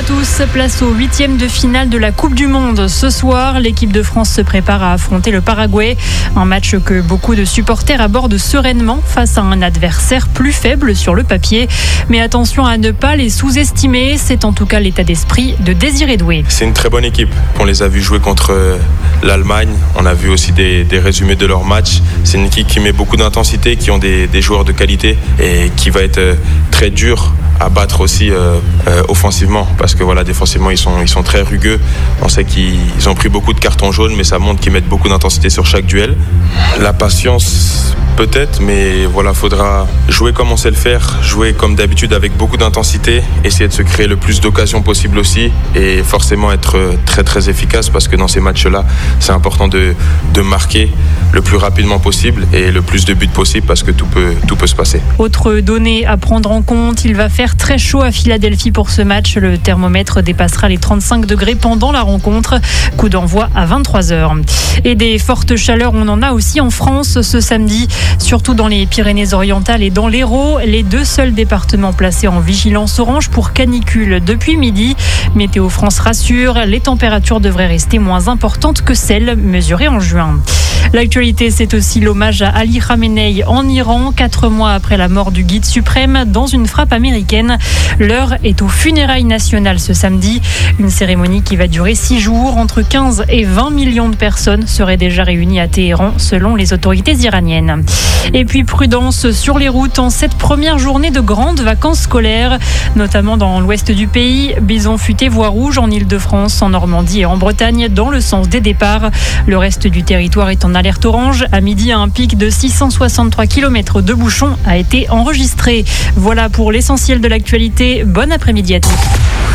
à tous, place au 8e de finale de la Coupe du Monde. Ce soir, l'équipe de France se prépare à affronter le Paraguay. Un match que beaucoup de supporters abordent sereinement face à un adversaire plus faible sur le papier. Mais attention à ne pas les sous-estimer, c'est en tout cas l'état d'esprit de Désiré Doué. C'est une très bonne équipe. On les a vus jouer contre l'Allemagne, on a vu aussi des résumés de leur match. C'est une équipe qui met beaucoup d'intensité, qui ont des joueurs de qualité et qui va être très dur à battre aussi offensivement, parce que voilà, défensivement ils sont très rugueux. On sait qu'ils ont pris beaucoup de cartons jaunes, mais ça montre qu'ils mettent beaucoup d'intensité sur chaque duel. La patience peut-être, mais voilà, faudra jouer comme on sait le faire, jouer comme d'habitude avec beaucoup d'intensité, essayer de se créer le plus d'occasions possible aussi, et forcément être très très efficace, parce que dans ces matchs-là, c'est important de marquer le plus rapidement possible et le plus de buts possible, parce que tout peut se passer. Autre donnée à prendre en compte, il va faire très chaud à Philadelphie pour ce match. Le thermomètre dépassera les 35 degrés pendant la rencontre. Coup d'envoi à 23h. Et des fortes chaleurs, on en a aussi en France ce samedi, surtout dans les Pyrénées-Orientales et dans l'Hérault, les deux seuls départements placés en vigilance orange pour canicule depuis midi. Météo France rassure, les températures devraient rester moins importantes que celles mesurées en juin. L'actualité, c'est aussi l'hommage à Ali Khamenei en Iran, 4 mois après la mort du guide suprême dans une frappe américaine. L'heure est aux funérailles nationales ce samedi. Une cérémonie qui va durer 6 jours. Entre 15 et 20 millions de personnes seraient déjà réunies à Téhéran, selon les autorités iraniennes. Et puis prudence sur les routes en cette première journée de grandes vacances scolaires, notamment dans l'ouest du pays. Bison futé voie rouge en Ile-de-France, en Normandie et en Bretagne, dans le sens des départs. Le reste du territoire est en alerte orange. À midi, un pic de 663 km de bouchons a été enregistré. Voilà pour l'essentiel de l'actualité. Bon après-midi à tous.